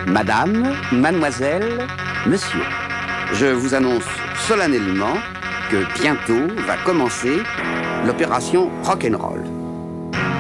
Madame, mademoiselle, monsieur, je vous annonce solennellement que bientôt va commencer l'opération Rock'n'Roll.